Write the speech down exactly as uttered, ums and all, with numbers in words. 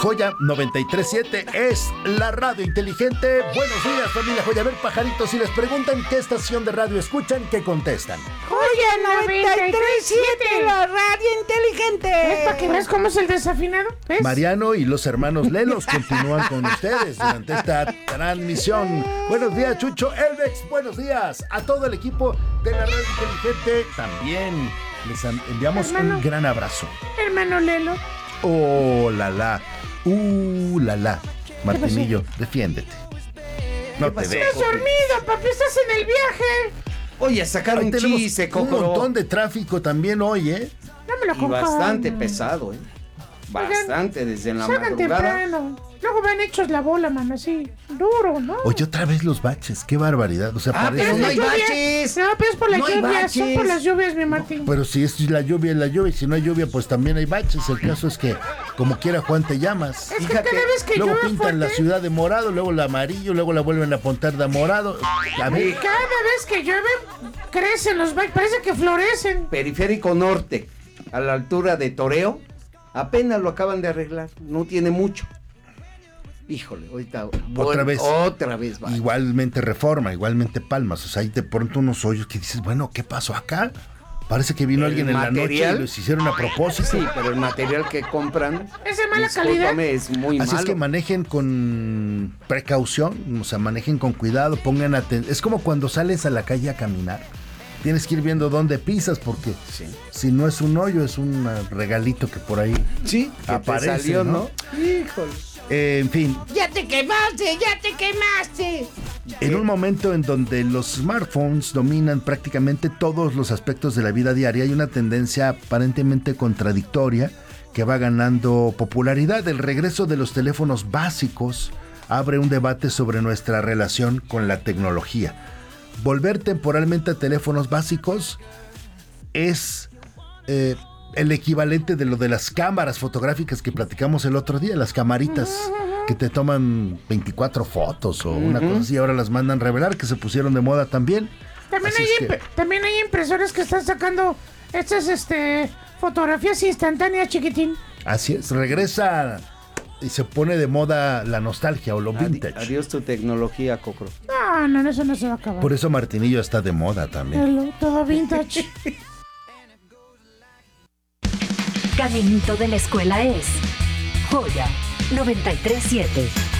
Joya noventa y tres punto siete es la radio inteligente. Buenos días, familia Joya. A ver, pajaritos, si les preguntan qué estación de radio escuchan, ¿qué contestan? Joya noventa y tres punto siete, la radio inteligente. ¿Ves para que veas cómo es el desafinado? ¿Ves? Mariano y los hermanos Lelos continúan con ustedes durante esta transmisión. Buenos días, Chucho Elvex. Buenos días a todo el equipo de la radio inteligente. También les enviamos hermano, un gran abrazo. Hermano Lelo. Oh, la la. Uh, la la. Martinillo, defiéndete. No te dejes. Estás dormido, papi, estás en el viaje. Oye, sacar un chiste, Cocoro. Un montón de tráfico también hoy, ¿eh? Dámelo con y bastante calma. Pesado, ¿eh? Bastante, Oigan, desde la madrugada. Temprano. Luego van hechos la bola, mano, así, duro, ¿no? Oye, otra vez los baches, qué barbaridad. O sea, ah, parece... pero no hay baches. No, pero es por las no lluvias, son por las lluvias, mi Martín. No, pero si es la lluvia, es la lluvia, y si no hay lluvia, pues también hay baches. El caso es que, como quiera, Juan, te llamas. Es que Fíjate, cada vez que luego llueve pintan fuerte, la ciudad de morado, luego la amarillo, luego la vuelven a pintar de morado. A ver. Y cada vez que llueve, crecen los baches, parece que florecen. Periférico Norte, a la altura de Toreo, apenas lo acaban de arreglar, no tiene mucho. Híjole, ahorita otra bueno, vez, otra vez va. Igualmente Reforma, igualmente Palmas, o sea, hay de pronto unos hoyos que dices, bueno, ¿qué pasó acá? Parece que vino el alguien material, en la noche y los hicieron a propósito. Sí, pero el material que compran es de mala calidad. Es muy Así malo. es que manejen con precaución, o sea, manejen con cuidado, pongan atención. Es como cuando sales a la calle a caminar. Tienes que ir viendo dónde pisas porque sí. Si no es un hoyo, es un regalito que por ahí sí, que aparece, te salió, ¿no? ¿no? Híjole. Eh, en fin. ¡Ya te quemaste! ¡Ya te quemaste! En un momento en donde los smartphones dominan prácticamente todos los aspectos de la vida diaria, hay una tendencia aparentemente contradictoria que va ganando popularidad. El regreso de los teléfonos básicos abre un debate sobre nuestra relación con la tecnología. Volver temporalmente a teléfonos básicos es... Eh, el equivalente de lo de las cámaras fotográficas que platicamos el otro día, las camaritas uh-huh. que te toman veinticuatro fotos o uh-huh. una cosa así, ahora las mandan revelar, que se pusieron de moda también. También, hay, es que... también hay impresoras que están sacando estas este, fotografías instantáneas, chiquitín. Así es, regresa y se pone de moda la nostalgia o lo vintage. Adi- adiós tu tecnología, Cocro. No, no, eso no se va a acabar. Por eso Martinillo está de moda también. Hello, todo vintage. Caminito de la escuela es Joya noventa y tres punto siete.